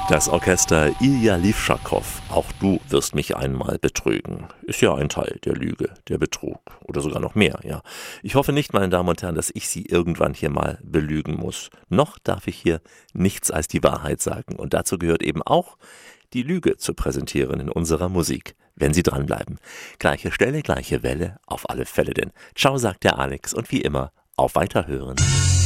Das Orchester Ilja Livschakow. Auch du wirst mich einmal betrügen. Ist ja ein Teil der Lüge, der Betrug. Oder sogar noch mehr, ja. Ich hoffe nicht, meine Damen und Herren, dass ich Sie irgendwann hier mal belügen muss. Noch darf ich hier nichts als die Wahrheit sagen. Und dazu gehört eben auch, die Lüge zu präsentieren in unserer Musik. Wenn Sie dranbleiben. Gleiche Stelle, gleiche Welle, auf alle Fälle denn. Ciao, sagt der Alex und wie immer, auf Weiterhören.